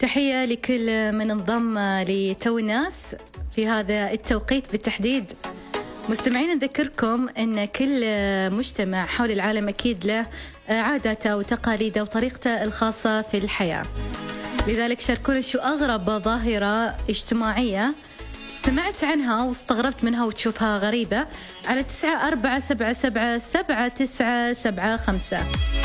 تحية لكل من انضم لتو الناس في هذا التوقيت بالتحديد. مستمعين، نذكركم أن كل مجتمع حول العالم أكيد له عاداته وتقاليده وطريقته الخاصة في الحياة. لذلك شاركونا شو أغرب ظاهرة اجتماعية سمعت عنها واستغربت منها وتشوفها غريبة على 9477779975.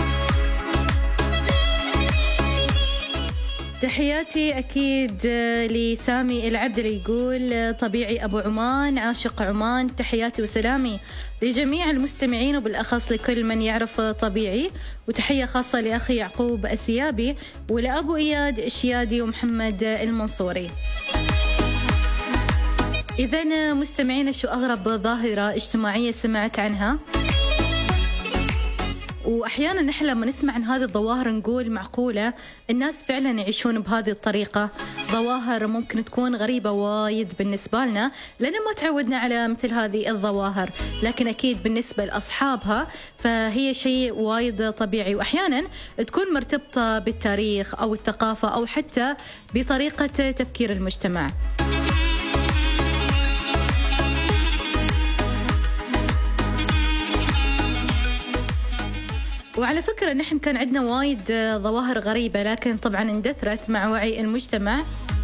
تحياتي أكيد لسامي العبد اللي يقول طبيعي أبو عمان عاشق عمان. تحياتي وسلامي لجميع المستمعين وبالأخص لكل من يعرف طبيعي، وتحية خاصة لأخي يعقوب السيابي ولأبو إياد الشيادي ومحمد المنصوري. إذن مستمعين، شو أغرب ظاهرة اجتماعية سمعت عنها؟ وأحيانا نحن لما نسمع عن هذه الظواهر نقول معقولة الناس فعلا يعيشون بهذه الطريقة. ظواهر ممكن تكون غريبة وايد بالنسبة لنا لأن ما تعودنا على مثل هذه الظواهر، لكن أكيد بالنسبة لأصحابها فهي شيء وايد طبيعي، وأحيانا تكون مرتبطة بالتاريخ أو الثقافة أو حتى بطريقة تفكير المجتمع. وعلى فكرة نحن كان عندنا وايد ظواهر غريبة، لكن طبعا اندثرت مع وعي المجتمع.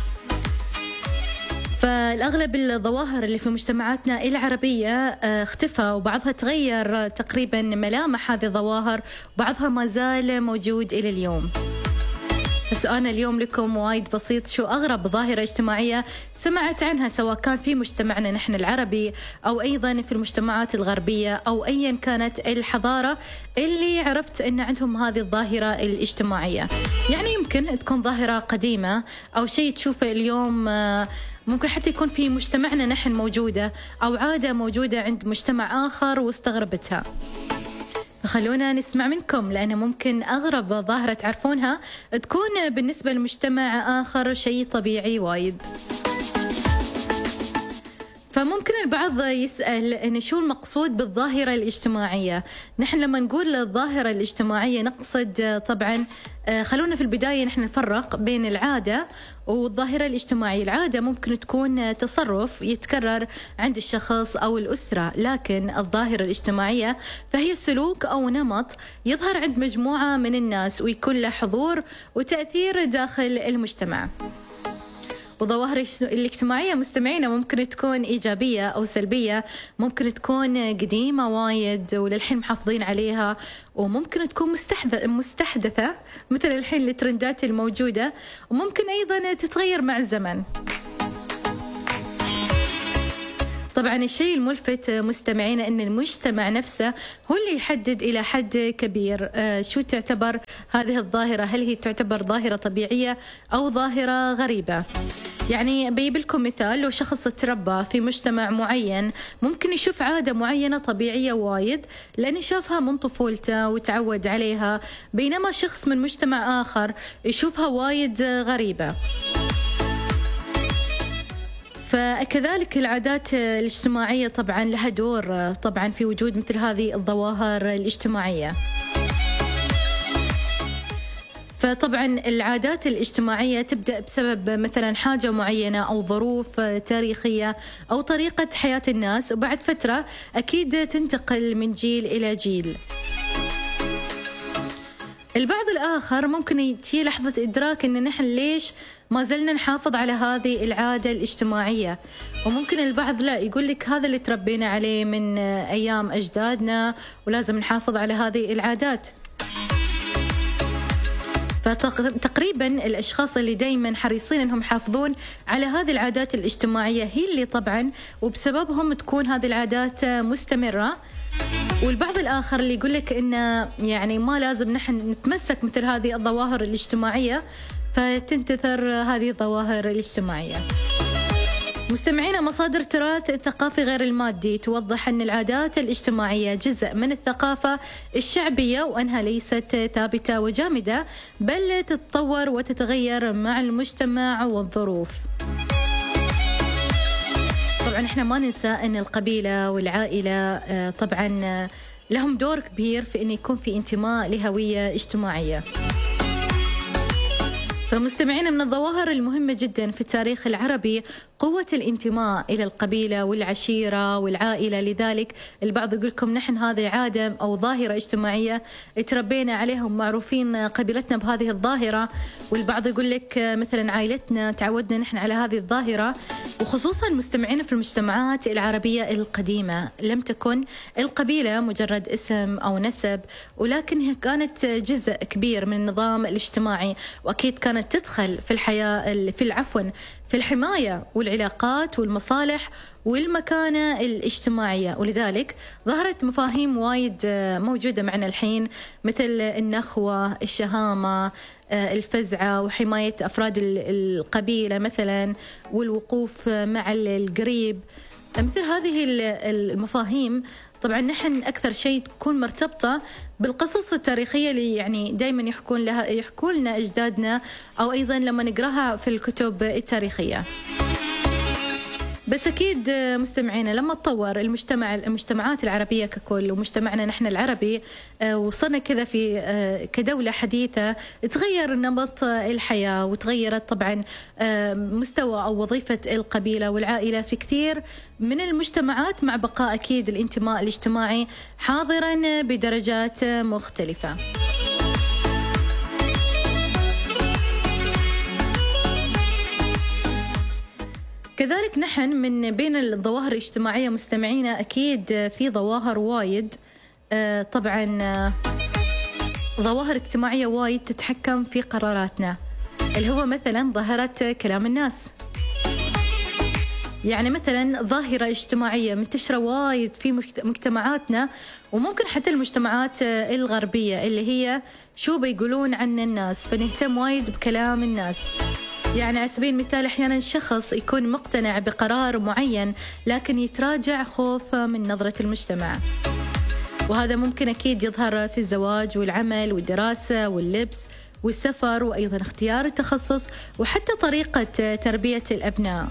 فالأغلب الظواهر اللي في مجتمعاتنا العربية اختفى، وبعضها تغير تقريبا ملامح هذه الظواهر، وبعضها ما زال موجود إلى اليوم. فسؤالنا اليوم لكم وايد بسيط: شو أغرب ظاهرة اجتماعية سمعت عنها سواء كان في مجتمعنا نحن العربي أو أيضا في المجتمعات الغربية أو أيا كانت الحضارة اللي عرفت أن عندهم هذه الظاهرة الاجتماعية؟ يعني يمكن تكون ظاهرة قديمة أو شيء تشوفه اليوم، ممكن حتى يكون في مجتمعنا نحن موجودة، أو عادة موجودة عند مجتمع آخر واستغربتها. خلونا نسمع منكم، لأن ممكن أغرب ظاهرة تعرفونها تكون بالنسبة لمجتمع آخر شيء طبيعي وايد. فممكن البعض يسأل إن شو المقصود بالظاهرة الاجتماعية؟ نحن لما نقول الظاهرة الاجتماعية نقصد طبعا خلونا في البداية نحن نفرق بين العادة والظاهرة الاجتماعية. العادة ممكن تكون تصرف يتكرر عند الشخص أو الأسرة، لكن الظاهرة الاجتماعية فهي سلوك أو نمط يظهر عند مجموعة من الناس ويكون له حضور وتأثير داخل المجتمع. وظواهر الاجتماعية مستمعينا ممكن تكون إيجابية أو سلبية، ممكن تكون قديمة وايد وللحين محافظين عليها، وممكن تكون مستحدثة مثل الحين الترندات الموجودة، وممكن أيضا تتغير مع الزمن. طبعا الشيء الملفت مستمعينا أن المجتمع نفسه هو اللي يحدد إلى حد كبير شو تعتبر هذه الظاهرة، هل هي تعتبر ظاهرة طبيعية أو ظاهرة غريبة. يعني بيجيب لكم مثال: لو شخص تربى في مجتمع معين ممكن يشوف عادة معينة طبيعية وايد لأن شافها من طفولته وتعود عليها، بينما شخص من مجتمع آخر يشوفها وايد غريبة. فكذلك العادات الاجتماعية طبعا لها دور طبعا في وجود مثل هذه الظواهر الاجتماعية. فطبعا العادات الاجتماعية تبدأ بسبب مثلا حاجة معينة أو ظروف تاريخية أو طريقة حياة الناس، وبعد فترة أكيد تنتقل من جيل إلى جيل. البعض الآخر ممكن يجي لحظة إدراك إن نحن ليش ما زلنا نحافظ على هذه العادة الاجتماعية، وممكن البعض لا يقول لك هذا اللي تربينا عليه من أيام أجدادنا ولازم نحافظ على هذه العادات. فتقريبا الأشخاص اللي دايما حريصين أنهم يحافظون على هذه العادات الاجتماعية هي اللي طبعا وبسببهم تكون هذه العادات مستمرة. والبعض الآخر اللي يقول لك إنه يعني ما لازم نحن نتمسك مثل هذه الظواهر الاجتماعية فتنتثر هذه الظواهر الاجتماعية. مستمعينا، مصادر تراث الثقافي غير المادي توضح أن العادات الاجتماعية جزء من الثقافة الشعبية وأنها ليست ثابتة وجامدة بل تتطور وتتغير مع المجتمع والظروف. طبعا احنا ما ننسى أن القبيلة والعائلة طبعا لهم دور كبير في أن يكون في انتماء لهوية اجتماعية. فمستمعين، من الظواهر المهمة جدا في التاريخ العربي قوة الانتماء إلى القبيلة والعشيرة والعائلة. لذلك البعض يقول لكم نحن هذه عادة أو ظاهرة اجتماعية تربينا عليها ومعروفين قبيلتنا بهذه الظاهرة، والبعض يقول لك مثلا عائلتنا تعودنا نحن على هذه الظاهرة. وخصوصا مستمعين في المجتمعات العربية القديمة لم تكن القبيلة مجرد اسم أو نسب، ولكنها كانت جزء كبير من النظام الاجتماعي، وأكيد كانت تدخل في الحياة في الحماية والعلاقات والمصالح والمكانة الاجتماعية. ولذلك ظهرت مفاهيم وايد موجودة معنا الحين، مثل النخوة، الشهامة، الفزعة، وحماية أفراد القبيلة مثلا، والوقوف مع القريب. مثل هذه المفاهيم طبعا نحن أكثر شيء تكون مرتبطة بالقصص التاريخية اللي يعني دايما يحكون لنا أجدادنا، أو أيضا لما نقراها في الكتب التاريخية. بس أكيد مستمعينا لما تطور المجتمعات العربية ككل، ومجتمعنا نحن العربي وصلنا كذا في كدولة حديثة، تغير نمط الحياة، وتغيرت طبعا مستوى أو وظيفة القبيلة والعائلة في كثير من المجتمعات، مع بقاء أكيد الانتماء الاجتماعي حاضرا بدرجات مختلفة. كذلك نحن من بين الظواهر الاجتماعية مستمعينا أكيد في ظواهر وايد، طبعا ظواهر اجتماعية وايد تتحكم في قراراتنا، اللي هو مثلا ظاهرة كلام الناس. يعني مثلا ظاهرة اجتماعية منتشرة وايد في مجتمعاتنا، وممكن حتى المجتمعات الغربية، اللي هي شو بيقولون عن الناس، فنهتم وايد بكلام الناس. يعني على سبيل المثال أحيانا شخص يكون مقتنع بقرار معين لكن يتراجع خوف من نظرة المجتمع، وهذا ممكن أكيد يظهر في الزواج والعمل والدراسة واللبس والسفر، وأيضا اختيار التخصص، وحتى طريقة تربية الأبناء.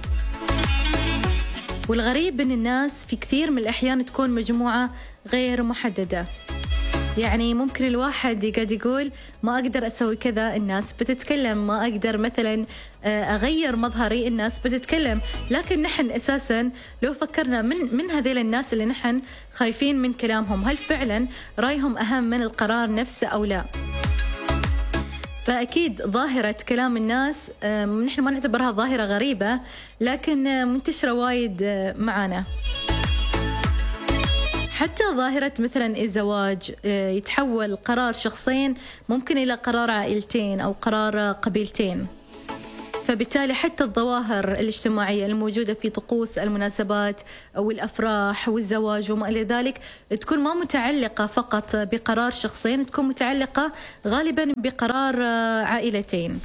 والغريب أن الناس في كثير من الأحيان تكون مجموعة غير محددة. يعني ممكن الواحد يقعد يقول ما أقدر أسوي كذا، الناس بتتكلم، ما أقدر مثلا أغير مظهري، الناس بتتكلم. لكن نحن أساسا لو فكرنا من هذيل الناس اللي نحن خايفين من كلامهم، هل فعلا رأيهم أهم من القرار نفسه أو لا؟ فأكيد ظاهرة كلام الناس نحن ما نعتبرها ظاهرة غريبة، لكن منتشرة وايد معنا. حتى ظاهرة مثلا الزواج يتحول قرار شخصين ممكن إلى قرار عائلتين أو قرار قبيلتين. فبالتالي حتى الظواهر الاجتماعية الموجودة في طقوس المناسبات أو الأفراح والزواج وما إلى ذلك تكون ما متعلقة فقط بقرار شخصين، تكون متعلقة غالبا بقرار عائلتين.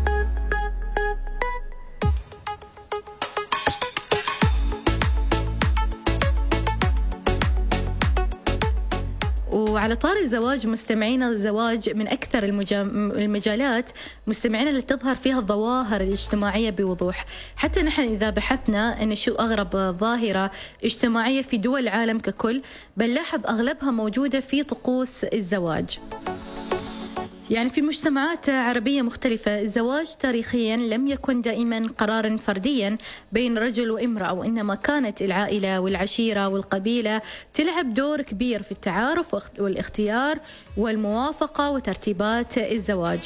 وعلى طار الزواج مستمعينا، الزواج من أكثر المجالات مستمعينا اللي تظهر فيها الظواهر الاجتماعية بوضوح. حتى نحن إذا بحثنا أن شو أغرب ظاهرة اجتماعية في دول العالم ككل، بنلاحظ أغلبها موجودة في طقوس الزواج. يعني في مجتمعات عربية مختلفة الزواج تاريخيا لم يكن دائما قرارا فرديا بين رجل وامرأة، وإنما كانت العائلة والعشيرة والقبيلة تلعب دور كبير في التعارف والاختيار والموافقة وترتيبات الزواج.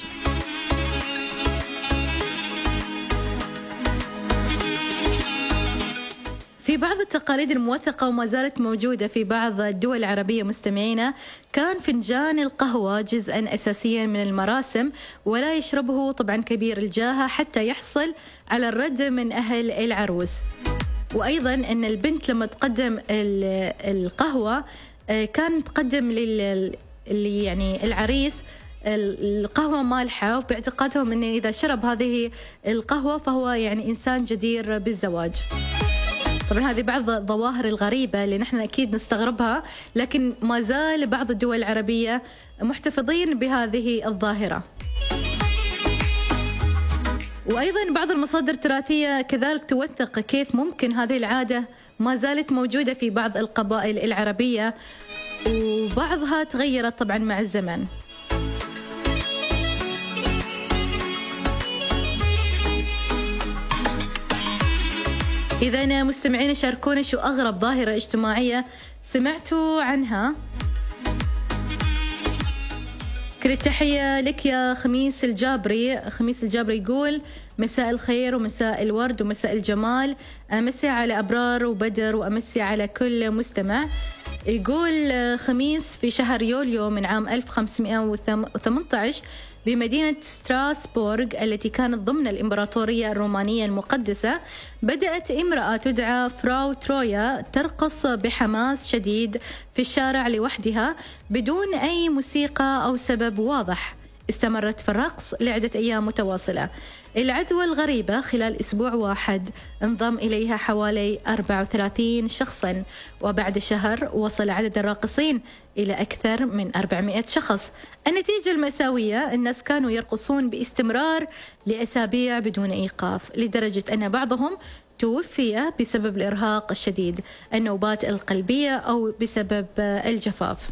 في بعض التقاليد الموثقة وما زالت موجودة في بعض الدول العربية مستمعينا، كان فنجان القهوة جزءا أساسيا من المراسم، ولا يشربه طبعا كبير الجاهة حتى يحصل على الرد من أهل العروس. وأيضا أن البنت لما تقدم القهوة كان تقدم يعني العريس القهوة مالحة، وباعتقادهم أن إذا شرب هذه القهوة فهو يعني إنسان جدير بالزواج. طبعا هذه بعض الظواهر الغريبة اللي نحن أكيد نستغربها، لكن ما زال بعض الدول العربية محتفظين بهذه الظاهرة. وأيضا بعض المصادر التراثية كذلك توثق كيف ممكن هذه العادة ما زالت موجودة في بعض القبائل العربية، وبعضها تغيرت طبعا مع الزمن. إذا مستمعين شاركونا شو أغرب ظاهرة اجتماعية سمعتوا عنها. كل التحية لك يا خميس الجابري. خميس الجابري يقول مساء الخير ومساء الورد ومساء الجمال، أمسي على أبرار وبدر وأمسي على كل مستمع. يقول خميس في شهر يوليو من عام 1518 بمدينة ستراسبورغ التي كانت ضمن الإمبراطورية الرومانية المقدسة، بدأت امرأة تدعى فراو ترويا ترقص بحماس شديد في الشارع لوحدها بدون أي موسيقى أو سبب واضح. استمرت في الرقص لعدة أيام متواصلة. العدوى الغريبة خلال أسبوع واحد انضم إليها حوالي 34 شخصا، وبعد شهر وصل عدد الراقصين إلى أكثر من 400 شخص. النتيجة المأساوية الناس كانوا يرقصون باستمرار لأسابيع بدون إيقاف، لدرجة أن بعضهم توفي بسبب الإرهاق الشديد، النوبات القلبية أو بسبب الجفاف.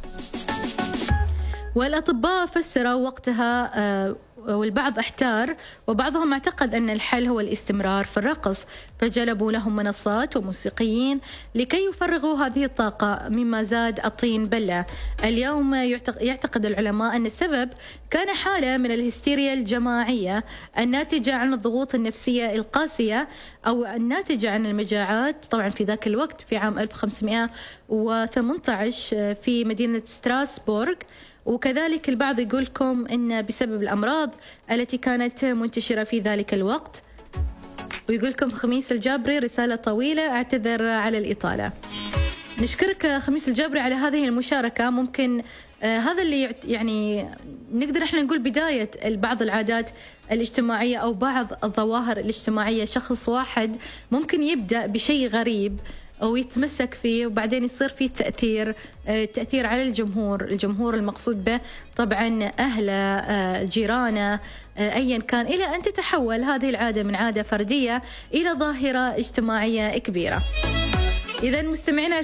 والأطباء فسروا وقتها والبعض احتار، وبعضهم اعتقد أن الحل هو الاستمرار في الرقص، فجلبوا لهم منصات وموسيقيين لكي يفرغوا هذه الطاقة، مما زاد الطين بلة. اليوم يعتقد العلماء أن السبب كان حالة من الهستيريا الجماعية الناتجة عن الضغوط النفسية القاسية أو الناتجة عن المجاعات، طبعا في ذاك الوقت في عام 1518 في مدينة ستراسبورغ. وكذلك البعض يقول لكم إن بسبب الأمراض التي كانت منتشرة في ذلك الوقت. ويقول لكم خميس الجابري رسالة طويلة، أعتذر على الإطالة. نشكرك خميس الجابري على هذه المشاركة. ممكن هذا اللي يعني نقدر احنا نقول بداية بعض العادات الاجتماعية أو بعض الظواهر الاجتماعية. شخص واحد ممكن يبدأ بشيء غريب أو يتمسك فيه، وبعدين يصير فيه تأثير على الجمهور المقصود به طبعا أهله، جيرانه، أيا كان، إلى أن تتحول هذه العادة من عادة فردية إلى ظاهرة اجتماعية كبيرة. إذا مستمعينا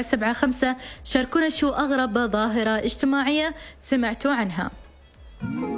9477779975 شاركونا شو أغرب ظاهرة اجتماعية سمعتوا عنها.